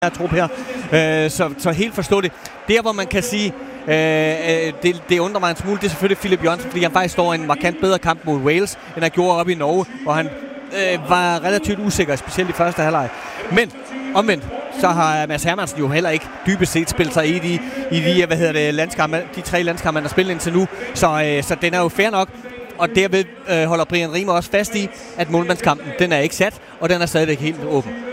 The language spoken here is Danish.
trup her. Så helt forstå det. Der, hvor man kan sige, det undrer mig en smule, det er selvfølgelig Philip Jørgensen, fordi han faktisk står en markant bedre kamp mod Wales, end han gjorde oppe i Norge, hvor han var relativt usikker, specielt i første halvleg. Men omvendt, så har Mads Hermansen jo heller ikke dybest set spillet sig i de landskampe, de 3 landskampe, han har spillet indtil nu. Så den er jo fair nok. Og derved holder Brian Riemer også fast i, at målmandskampen, den er ikke sat, og den er stadigvæk helt åben.